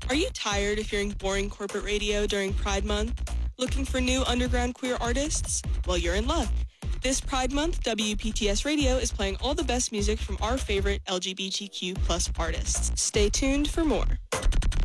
Are you tired of hearing boring corporate radio during Pride Month? Looking for new underground queer artists? Well, you're in luck. This Pride Month, WPTS Radio is playing all the best music from our favorite LGBTQ plus artists. Stay tuned for more.